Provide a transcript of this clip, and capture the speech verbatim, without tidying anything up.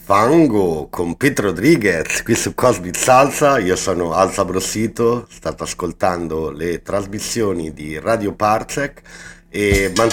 Fango con Pietro Rodriguez qui su Cosmic Salsa. Io sono Alza Brossito, state ascoltando le trasmissioni di Radio Parsec e